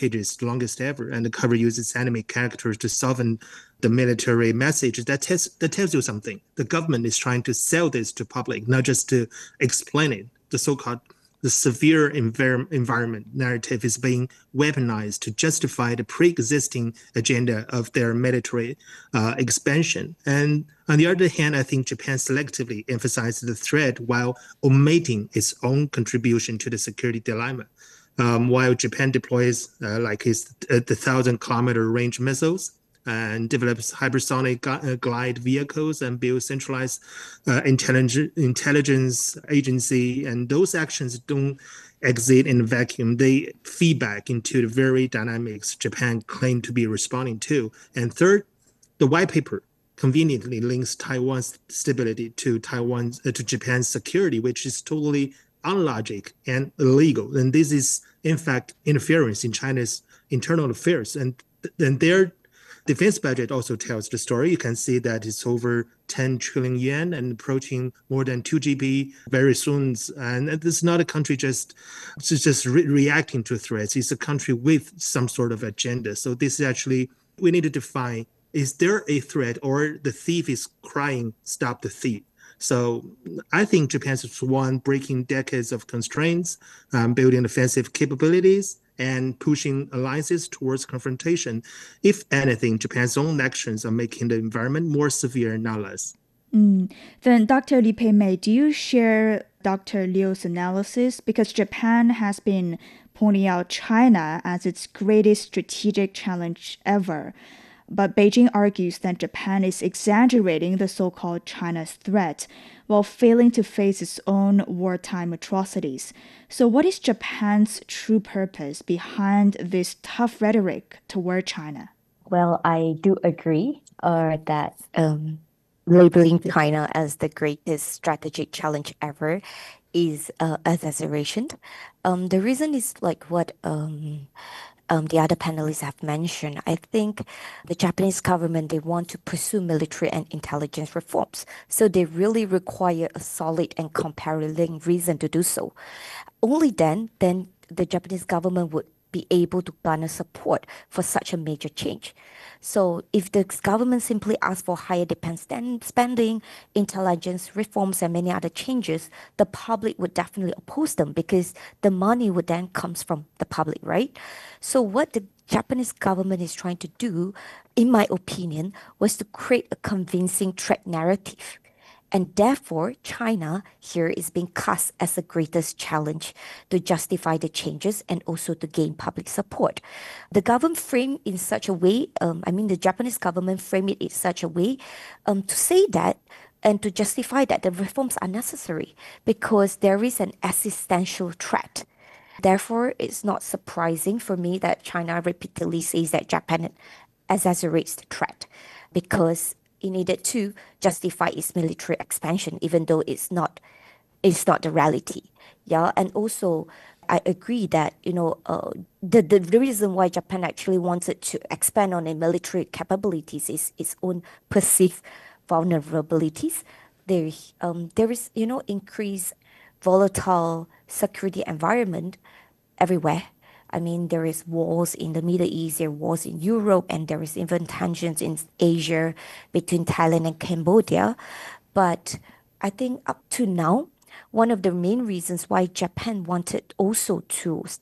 pages, longest ever, and the cover uses anime characters to soften the military message. That tells you something. The government is trying to sell this to public, not just to explain it. The so-called the severe environment narrative is being weaponized to justify the pre-existing agenda of their military expansion. And on the other hand, I think Japan selectively emphasizes the threat while omitting its own contribution to the security dilemma. While Japan deploys the 1,000-kilometer range missiles and develops hypersonic glide vehicles and builds centralized intelligence agency, and those actions don't exist in a vacuum. They feed back into the very dynamics Japan claimed to be responding to. And third, the white paper conveniently links Taiwan's stability to Japan's security, which is totally unlogic and illegal. And this is, in fact, interference in China's internal affairs. And their defense budget also tells the story. You can see that it's over 10 trillion yen and approaching more than 2 GB very soon. And this is not a country just reacting to threats. It's a country with some sort of agenda. So this is actually, we need to define, is there a threat or the thief is crying, stop the thief? So I think Japan's one breaking decades of constraints, building offensive capabilities, and pushing alliances towards confrontation. If anything, Japan's own actions are making the environment more severe, not less. Then, Dr. Li Pei-mei, do you share Dr. Liu's analysis? Because Japan has been pointing out China as its greatest strategic challenge ever. But Beijing argues that Japan is exaggerating the so-called China's threat while failing to face its own wartime atrocities. So what is Japan's true purpose behind this tough rhetoric toward China? Well, I do agree that labeling China as the greatest strategic challenge ever is exaggeration. The reason is like what the other panelists have mentioned. I think the Japanese government, they want to pursue military and intelligence reforms. So they really require a solid and compelling reason to do so. Only then the Japanese government would be able to garner support for such a major change. So if the government simply asks for higher defense spending, intelligence reforms, and many other changes, the public would definitely oppose them because the money would then comes from the public, right? So what the Japanese government is trying to do, in my opinion, was to create a convincing threat narrative. And therefore, China here is being cast as the greatest challenge to justify the changes and also to gain public support. The government framed in such a way, the Japanese government framed it in such a way to say that and to justify that the reforms are necessary because there is an existential threat. Therefore, it's not surprising for me that China repeatedly says that Japan exaggerates the threat because it needed to justify its military expansion, even though it's not the reality. Yeah, and also I agree that the reason why Japan actually wanted to expand on its military capabilities is its own perceived vulnerabilities. There is increased volatile security environment everywhere. I mean, there is wars in the Middle East, there are wars in Europe, and there is even tensions in Asia between Thailand and Cambodia. But I think up to now, one of the main reasons why Japan wanted also to